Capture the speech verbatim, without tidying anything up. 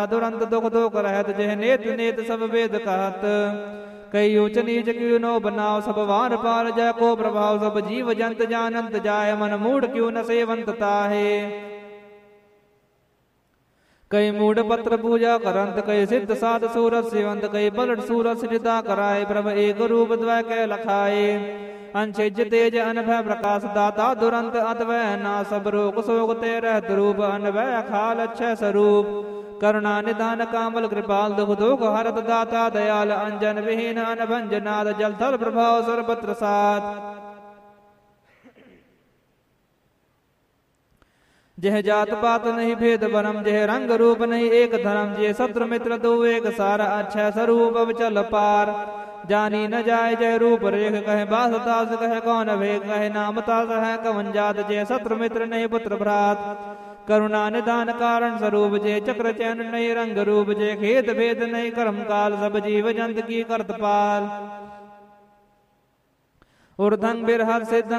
दुरंत दुख दुख रहत जह नेत नेत सब वेद कहत। कई ऊंच नीच क्यों नो बनाओ सब वार पार जय को प्रभाव सब जीव जंत जानंत जाय मन मूढ़ क्यों न सेवंत ताहे। कई मूढ़ पत्र पूजा करंत कई सिद्ध साध सूरत सेवंत कई पलट सूरत सृता कराए प्रभ एक रूप द्वय कै लखाए। अंशिज तेज अनभय प्रकाश दाता दुरंत अतवय ना सब रोग शोक ते रहत रूप अनवय खाल अच्छ स्वरूप। करुणा निधान कामल कृपाल दुख दुख हरत दाता दयाल अंजन विहीन अनभंजनाद जल थल प्रभाव सर्वत्र साथ। जह जात पात नहीं भेद बरम जह रंग रूप नहीं एक धर्म जे शत्रु मित्र दो एक सारा अच्छा स्वरूप अब चल पार। जानी न जाय जय रूप रेख कहे बास दास कहे कौन वेग कहे नाम तास है कवन जात जय शत्रु मित्र नहीं पुत्र भ्रात। करुणा निधान कारण स्वरूप जे चक्र चैन नहीं रंग रूप जे खेत भेद नहीं कर्म काल सब जीव जंत की करत पाल। ऊर्धंग बिरहत सिद्धं